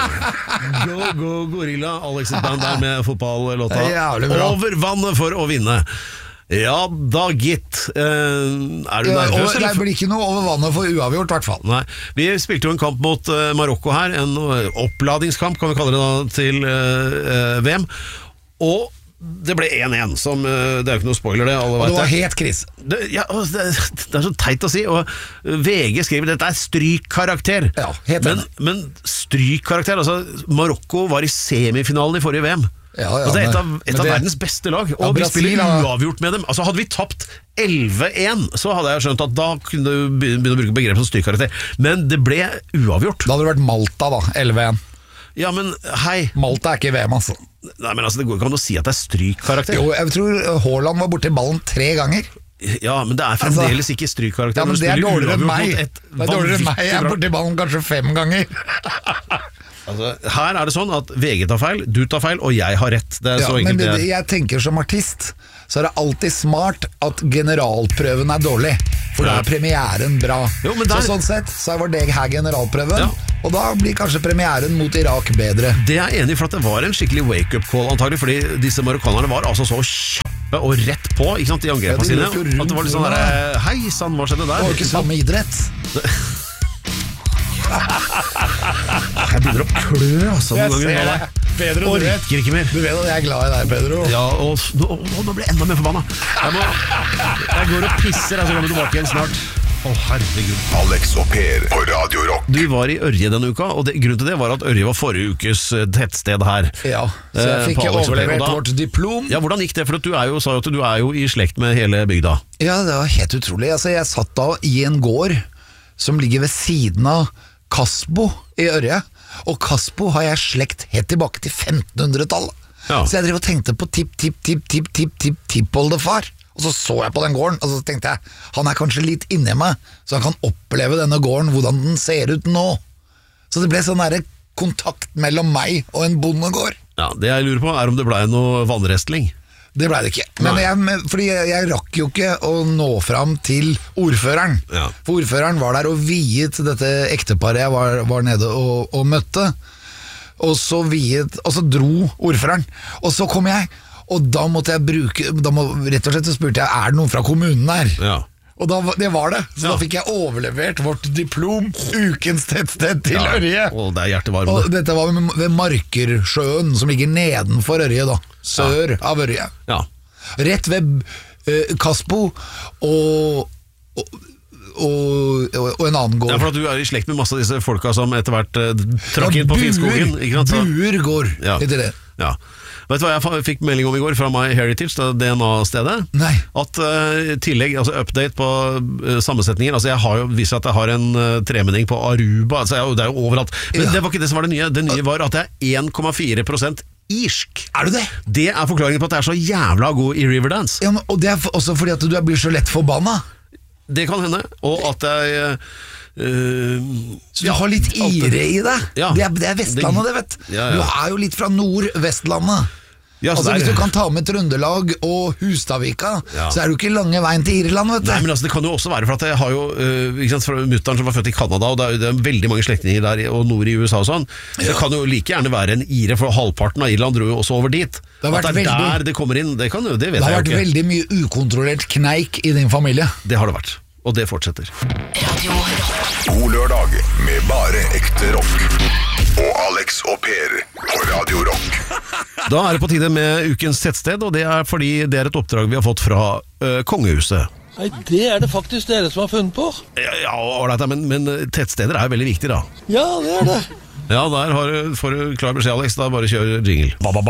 Go, go, gorilla. Alex's band der med fotballåta Over vannet for å vinne. Ja da, gitt. Er du nervøs? Det blir ikke noe over vannet for uavgjort, I hvert fall. Nei, vi spilte jo en kamp mot Marokko her, en oppladingskamp, kan vi kalle det da, til VM. Og det ble 1-1, som det er jo ikke noe spoiler det, alle vet. Og det var helt kris. Det er så teit å si, og VG skriver dette strykkarakter. Ja, helt enig. Men strykkarakter, altså Marokko var I semifinalen I forrige VM. Ja, og det er et av verdens beste lag, og vi spiller uavgjort med dem. Altså hadde vi tapt 11-1, så hadde jeg skjønt at da kunne du begynne å bruke begrepet som strykkarakter. Men det ble uavgjort. Da hadde det vært Malta da, 11-1. Ja, men hei. Malta ikke I VM, altså. Nei, men altså, det går ikke an å si at det strykkarakter. Jo, jeg tror Haaland var borte I ballen 3 ganger. Ja, men det fremdeles ikke strykkarakter. Ja, men det dårligere enn meg. Det dårligere enn meg. Jeg borte I ballen kanskje 5 ganger. Altså, her det sånn at VG tar feil, du tar feil, og jeg har rett. Det så enkelt men jeg tenker som artist, så det alltid smart at generalprøven dårlig, for da premieren bra. Jo, så sånn sett, så var det her generalprøven, og da blir kanskje premieren mot Irak bedre. Det jeg enig I, for at det var en skikkelig wake-up call antagelig, fordi disse marokkanerne var altså så kjappe og rett på, ikke sant, I angrepene sine, at det var litt sånn der, hei sann, hva skjedde der? Det var ikke samme idrett. Jeg begynner å klø altså, jeg ser det Pedro, orker ikke mer. Du vet at jeg glad I deg, Pedro. Ja, og nå blir jeg enda mer forbanna. Jeg går og pisser, så kommer tilbake igjen snart. Herregud. Alex og Per på Radio Rock. Du var I Ørje denne uka, og grunnen til det var at Ørje var forrige ukes tettsted her. Ja, så jeg fikk overlevert vårt diplom. Ja, hvordan gikk det? For du sa jo at du jo I slekt med hele bygda. Ja, det var helt utrolig. Altså, jeg satt da I en gård som ligger ved siden av Kasbo I Ørje, og Kasbo har jeg slekt helt tilbake til 1500-tallet. Ja. Så jeg drev og tenkte på tipp-oldefar, og så jeg på den gården, og så tenkte jeg, han kanskje litt inni meg, så han kan oppleve denne gården, hvordan den ser ut nå. Så det ble sånn der kontakt mellom meg og en bondegård. Ja, det jeg lurer på om det ble noe vannrestling. Det ble det ikke, men fordi jeg rakk jo ikke å nå fram til ordføreren. Ja. For ordføreren var der og viet dette ekteparet jeg var nede og møtte. Og så dro ordføreren. Og så kom jeg, og da måtte jeg rett og slett så spurte jeg, det noen fra kommunen der? Ja. Og det var det, så da fikk jeg overlevert vårt diplom, ukens tettsted til Ørje. Og det hjertevarme. Og dette var ved Markersjøen, som ligger nedenfor Ørje da, sør av Ørje. Ja. Rett ved Kasbo og en annen gård. Ja, for at du I slekt med masse av disse folka som etter hvert trakk inn på Finnskogen. Buer går, heter det. Ja. Vet du hva jeg fikk melding om I går fra MyHeritage, det DNA-stedet? Nei. At tillegg, altså update på sammensetninger, altså jeg har jo vist at jeg har en tremenning på Aruba, altså det jo overalt. Men det var ikke det som var det nye. Det nye var at jeg 1,4% irsk. Du det? Det forklaringen på at jeg så jævla god I Riverdance. Ja, og det også fordi at du blir så lett forbanna. Det kan hende, og at jeg så du har litt ire I deg. Ja, det Vestlandet, det vet ja. Du jo litt fra Nord-Vestlandet. Ja, altså hvis du kan ta med Trøndelag og Hustadvika, så du ikke lange veien til Irland, vet du. Nei, men altså det kan jo også være for at jeg har jo ikke sant, fra mutteren som var født I Kanada, og det veldig mange slektninger der og nord I USA og sånn. Det kan jo like gjerne være en ire, for halvparten av Irland dro jo også over dit. At det der det kommer inn, det vet jeg jo ikke. Det har vært veldig mye ukontrollert kneik I din familie. Det har det vært. Og det fortsetter. Radio Rock. God lørdag med bare ekte rock. Og Alex og Per på Radio Rock. Da det på tide med ukens tettsted, og det fordi det et oppdrag vi har fått fra kongehuset. Nei, det det faktisk dere som har funnet på. Ja, men tettsteder veldig viktig da. Ja, det det. Ja, der får du klar beskjed, Alex. Da bare kjør jingle.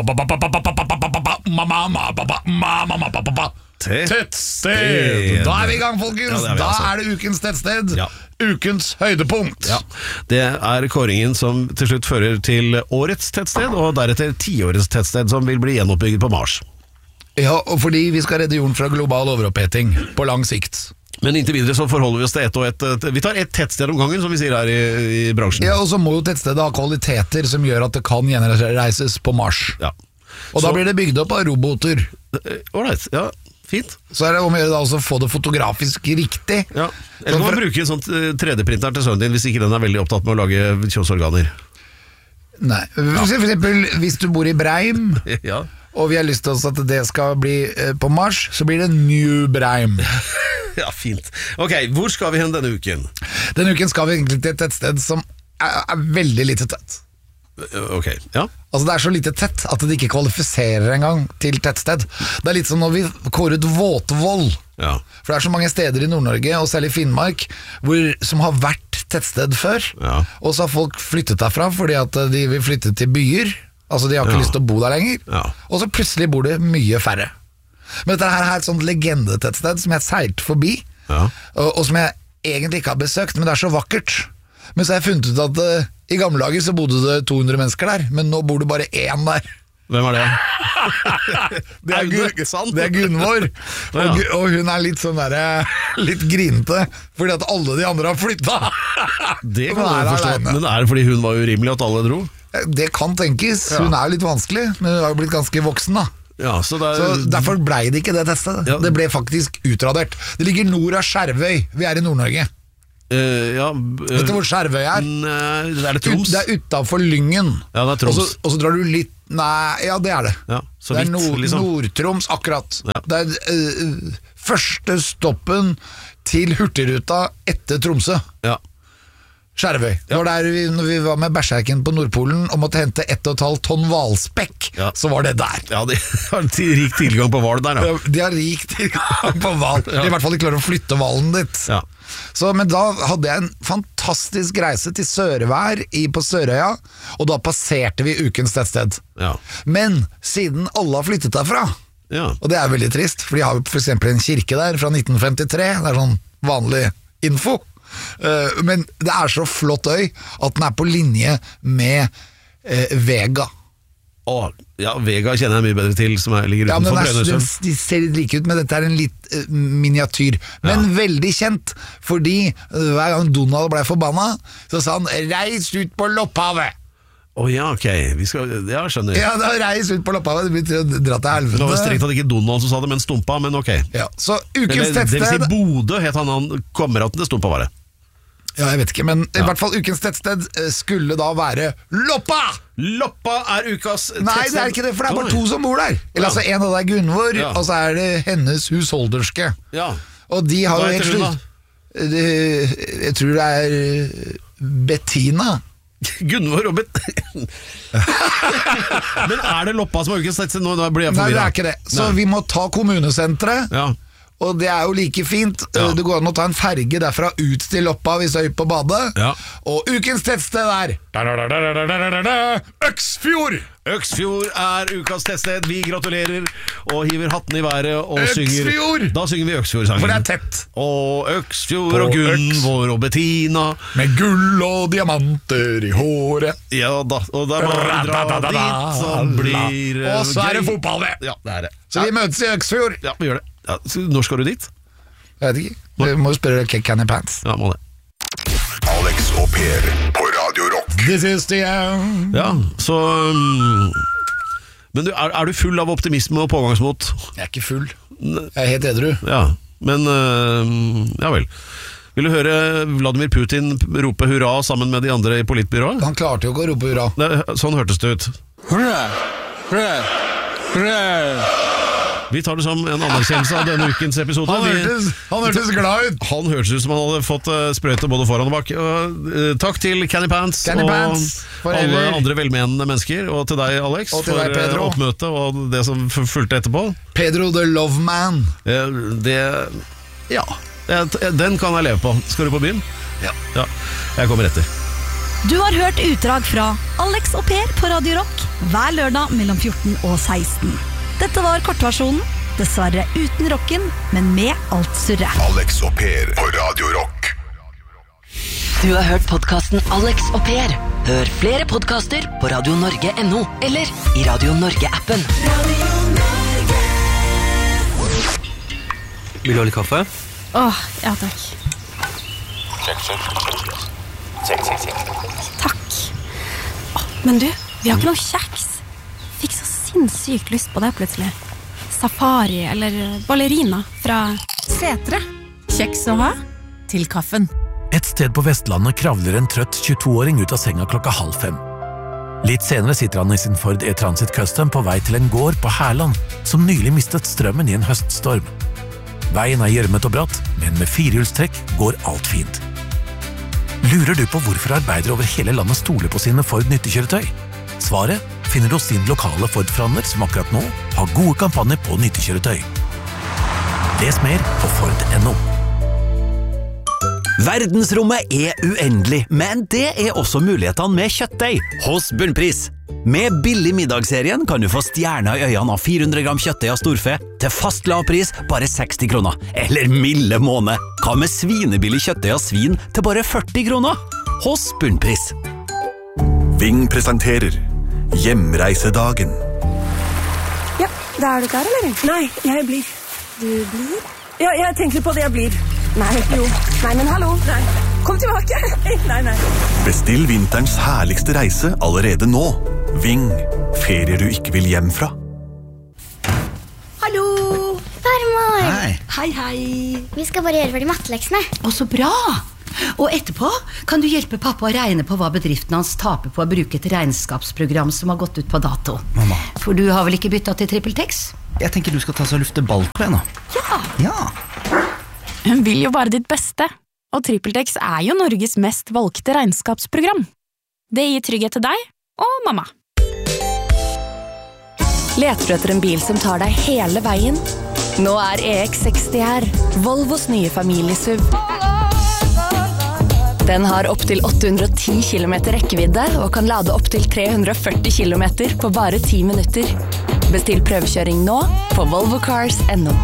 Tettsted. Da vi I gang, folkens. Da det ukens tettsted. Ja. Ukens høydepunkt. Ja. Det kåringen som til slutt fører til årets tettsted, og deretter 10-årets tettsted som vil bli gjenoppbygget på Mars. Ja, og fordi vi skal redde jorden fra global overoppheting på lang sikt. Men inntil videre så forholder vi oss til ett og ett. Vi tar ett tettsted om gangen, som vi sier her I bransjen. Ja, og så må jo tettstedet ha kvaliteter som gjør at det kan gjenreises på Mars. Ja. Og da blir det bygd opp av roboter. Alright, ja. Fint. Så det om å gjøre da også få det fotografisk riktig. Ja. Eller kan man bruke en sånn 3D-printer til sønnen din hvis ikke den veldig opptatt med å lage kjønnsorganer? Nei, for eksempel hvis du bor i Breim Ja. og vi har lyst til at det skal bli på Mars, så blir det New Breim. Ja, fint. Ok, hvor skal vi hen denne uken? Denne uken skal vi egentlig til et sted som er veldig lite tett. Ok, ja. Altså det er så lite tett at det ikke kvalifiserer engang til tettsted. Det er litt som når vi kårer ut Våtvoll. Ja. For det er så mange steder i Nord-Norge, og særlig Finnmark, som har vært tettsted før. Ja. Og så har folk flyttet derfra fordi at de vil flytte til byer. Altså de har ikke lyst til å bo der lenger. Ja. Og så plutselig bor det mye færre. Men dette her er et sånt legendetettsted som jeg seilte forbi, og som jeg egentlig ikke har besøkt, men det er så vakkert. Men så har jeg funnet ut at i gamle dager så bodde det 200 mennesker der, men nå bor det bare 1 der. Hvem er det? Det er Gunvor. Og hun er litt sånn der, litt grinete, fordi at alle de andre har flyttet. Det kan jeg forstå, men er det fordi hun var urimelig at alle dro? Det kan tenkes, hun er litt vanskelig, men hun har jo blitt ganske voksen da. Ja, så derfor ble det ikke det testet. Det ble faktisk utradert. Det ligger nord av Skjervøy. Vi er i Nord-Norge. Vet du hvor Skjervøy er? Er det Troms? Det er utenfor Lyngen. Ja, det er Troms. Og så drar du litt. Nei, ja, det er det. Ja, så det er vidt, liksom. Nord-Troms, akkurat. Ja. Det er første stoppen til Hurtigruta etter Tromsø. Ja. Skjervøy. Det var der når vi var med Berserken på Nordpolen og måtte hente 1,5 tonn hvalspekk, så var det der. Ja, de har rik tilgang på hval der, da. De har rik tilgang på hval. I hvert fall de klarer å flytte hvalen dit. Ja. Men da hadde jeg en fantastisk reise til Sørvær på Sørøya, og da passerte vi ukens tettsted. Ja. Men siden alle har flyttet derfra, og det er veldig trist, for de har for eksempel en kirke der fra 1953, det er sånn vanlig info. Men det er så flott øy at den er på linje med Vega. Vega kjenner jeg mye bedre til, som ligger utenfor Brønnøysund. De ser litt like ut, men dette er en litt miniatyr. Men veldig kjent, fordi hver gang Donald ble forbanna, så sa han 'reis ut på Lopphavet'. Ok, skjønner. Ja, da reis ut på Lopphavet, det betyr å dra til helvete. Det var strengt at ikke Donald som sa det, men Stumpa, men ok. Ja, så ukens tettsted... Det vil si Bodø, het han kameraten til Stumpa, var det? Ja, jeg vet ikke, men i hvert fall ukens tettsted skulle da være Loppa! Loppa er ukas tettsted. Nei, det er ikke det, for det er bare 2 som bor der. Eller altså, en av det er Gunvor, og så er det hennes husholderske. Ja. Og de har jo helt slutt. Jeg tror det er Bettina. Gunvor og Men er det Loppa som har ukens tettsted? Nå blir jeg forvirret. Nei, det er ikke det. Så vi må ta kommunesentret. Og det er jo like fint. Det går an å ta en ferge derfra ut til Loppa hvis du er ute på badet. Og ukens tettsted er Øksfjord! Øksfjord er ukas tettsted. Vi gratulerer og hiver hatten i været og synger. Da synger vi Øksfjord-sangen. For det er tett. Og Øksfjord og Gunvor og Bettina, med gull og diamanter i håret. Ja da, og da må vi dra dit som blir og så er det fotball det. Ja, det er det. Så vi møtes i Øksfjord. Ja, vi gjør det. Når skal du dit? Jeg vet ikke. Vi må jo spørre Kenny Pants. Ja, må det. Alex og Per på Radio Rock. This is the end. Ja, så Men er du full av optimisme og pågangsmot? Jeg er ikke full. Jeg er helt edru. Ja, men ja vel. Vil du høre Vladimir Putin rope hurra sammen med de andre i politbyrået? Han klarte jo ikke å rope hurra. Sånn hørtes det ut. Hurra! Hurra! Hurra! Vi tar det som en anerkjennelse av denne ukens episode. Han hørtes glad ut. Han hørtes ut som han hadde fått sprøyte både foran og bak. Takk til Kenny Pants og alle andre velmenende mennesker, og til deg, Alex, og til deg, Pedro, for oppmøtet og det som fulgte etterpå. Pedro the Love Man. Den kan jeg leve på. Skal du på byen? Ja, jeg kommer etter. Du har hørt utdrag fra Alex og Per på Radio Rock hver lørdag mellom 14 og 16. Dette var kortversjonen, dessverre uten rocken, men med alt surre. Alex og Per på Radio Rock. Du har hørt podcasten Alex og Per. Hør flere podcaster på radionorge.no eller i Radio Norge-appen. Vil du ha litt kaffe? Ja takk. Takk. Men du, vi har ikke noe kjeks. Fikk så sinnssykt lyst på det plutselig. Safari eller ballerina fra Setre. Kjeks å ha til kaffen. Et sted på Vestlandet kravler en trøtt 22-åring ut av senga 4:30. Litt senere sitter han i sin Ford E-Transit Custom på vei til en gård på Herland, som nylig mistet strømmen i en høststorm. Veien gjørmet og bratt, men med firehjulstrekk går alt fint. Lurer du på hvorfor arbeidere over hele landet stoler på sine Ford nyttekjøretøy? Svaret finner du hos din lokale Ford-forhandler som akkurat nå har gode kampanjer på nyttekjøretøy. Les mer på Ford.no. Verdensrommet uendelig, men det også mulighetene med kjøttdeig hos Bunnpris. Med billig middagsserien kan du få stjerner i øynene av 400 gram kjøttdeig av storfe til fast lav pris bare 60 kroner. Eller milde måned. Hva med svinebillig kjøttdeig av svin til bare 40 kroner? Hos Bunnpris. Ving presenterer Hjemreisedagen. Ja, da du klar, eller? Nei, jeg blir. Du blir? Ja, jeg tenker på det jeg blir. Nei, jo. Nei, men hallo. Nei. Kom tilbake. Nei. Bestill vinterens herligste reise allerede nå. Ving. Ferier du ikke vil hjem fra. Hallo. Farmor. Hei. Vi skal bare gjøre ferdig matteleksene. Å, så bra. Og etterpå kan du hjelpe pappa å regne på hva bedriften hans taper på å bruke et regnskapsprogram som har gått ut på dato. Mamma. For du har vel ikke byttet til TrippelTex? Jeg tenker du skal ta så lufte ball på henne. Ja. Hun vil jo bare ditt beste, og TrippelTex jo Norges mest valgte regnskapsprogram. Det gir trygghet til deg og mamma. Leter du etter en bil som tar deg hele veien? Nå EX60 her, Volvos nye familiesuv. Den har opp til 810 km rekkevidde og kan lade opp til 340 km på bare 10 minutter. Bestill prøvekjøring nå på volvocars.no.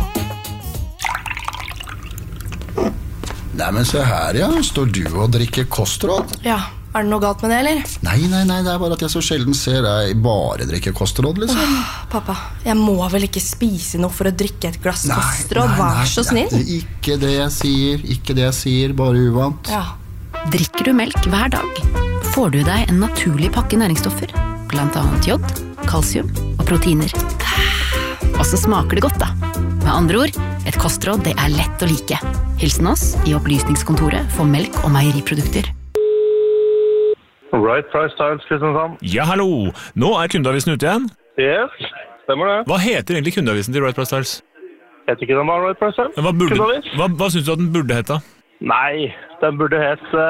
Nei, men se her, ja. Står du og drikker kostråd? Ja, det noe galt med det, eller? Nei, det bare at jeg så sjelden ser deg bare drikke kostråd, liksom. Pappa, jeg må vel ikke spise noe for å drikke et glass kostråd, vær så snill. Det ikke det jeg sier, bare uvant. Ja. Drikker du melk hver dag, får du deg en naturlig pakke næringsstoffer, blant annet jod, kalsium og proteiner. Og så smaker det godt da. Med andre ord, et kostråd det lett å like. Hilsen oss i opplysningskontoret for melk og meieriprodukter. Right Price Tiles, Kristiansand. Ja, hallo! Nå kundeavisen ute igjen. Yes, stemmer det. Hva heter egentlig kundeavisen til Right Price Tiles? Heter ikke den bare Right Price Tiles? Hva synes du at den burde hete? Nei, den burde hete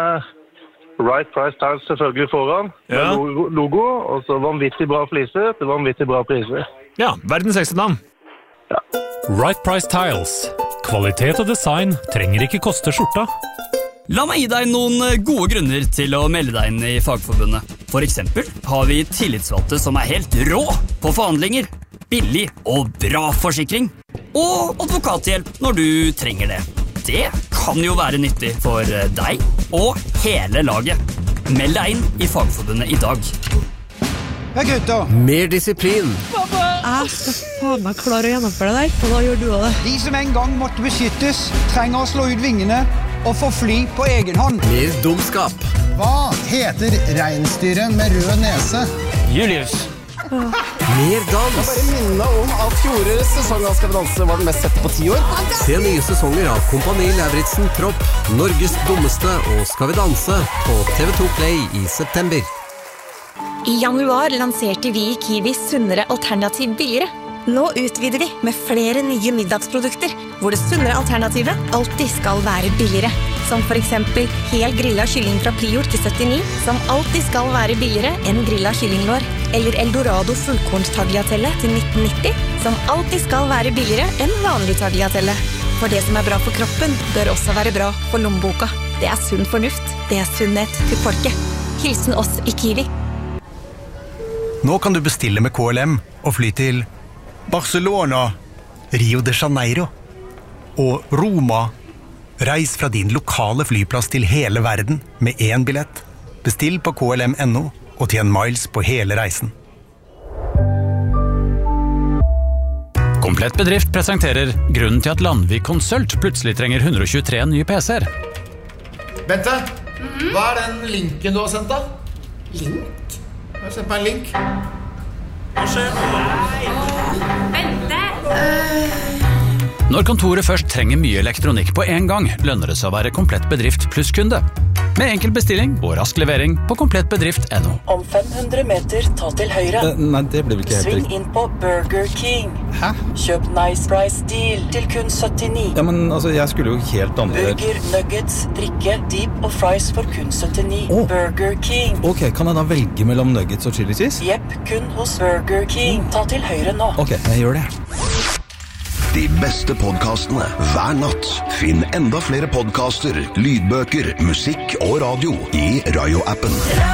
Right Price Tiles selvfølgelig foran. Ja. Logo, og så vanvittig bra fliser til vanvittig bra priser. Ja, verdens ekste navn. Ja. Right Price Tiles. Kvalitet og design trenger ikke koste skjorta. La meg gi deg noen gode grunner til å melde deg inn i Fagforbundet. For eksempel har vi tillitsvalgte som helt rå på forhandlinger, billig og bra forsikring, og advokathjelp når du trenger det. Det kan jo være nyttig for deg og hele laget. Meld deg inn i Fagforbundet i dag. Ja, gutta. Mer disiplin. Pappa! Jeg skal faen meg klare å gjennomføre det der, og da gjør du også det. De som en gang måtte beskyttes, trenger å slå ut vingene og få fly på egen hånd. Mer dumskap. Hva heter reinsdyret med rød nese? Julius. Mer dans. Jeg bare minner om at fjorårets sesong av Skal vi danse var den mest sette på 10 år. Se nye sesonger av Kompani Lauritzen Tropp, Norges dummeste og Skal vi danse på TV2 Play i september. I januar lanserte vi i Kiwi sunnere alternativ billigere. Nå utvider vi med flere nye middagsprodukter, hvor det sunnere alternativet alltid skal være billigere. Som for eksempel hel grillet kylling fra Prior til 79, som alltid skal være billigere enn grillet kyllinglår. Eller Eldorado fullkorns tagliatelle til 1990, som alltid skal være billigere enn vanlig tagliatelle. For det som bra for kroppen, bør også være bra for lommeboka. Det sunn fornuft, det sunnhet til folket. Hilsen oss i Kiwi. Nå kan du bestille med KLM og fly til Barcelona, Rio de Janeiro og Roma. Reis fra din lokale flyplass til hele verden med én billett. Bestill på KLM.no og tjen miles på hele reisen. Komplett bedrift presenterer grunnen til at Landvik Konsult plutselig trenger 123 nye PC-er. Bente, hva den linken du har sendt da? Link? Jeg har sendt meg en link. Hva skjer? Bente! Når kontoret først trenger mye elektronikk på en gang, lønner det seg å være komplett bedrift pluss kunde. Med enkel bestilling og rask levering på komplettbedrift.no. Om 500 meter, ta til høyre. Nei, det blir vel ikke helt Sving riktig. inn på Burger King. Hæ? Kjøp Nice Price Deal til kun 79. Ja, men altså, jeg skulle jo helt andre... Burger, nuggets, drikke, dip og fries for kun 79. Burger King. Ok, kan jeg da velge mellom nuggets og chili cheese? Jepp, kun hos Burger King. Ta til høyre nå. Ok, jeg gjør det. De beste podcastene hver natt. Finn enda flere podcaster, lydbøker, musikk og radio i Rayo-appen.